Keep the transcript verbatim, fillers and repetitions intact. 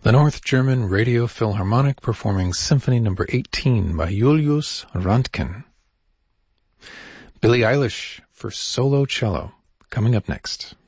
The North German Radio Philharmonic performing Symphony number eighteen by Julius Röntgen. Billie Eilish for solo cello, coming up next.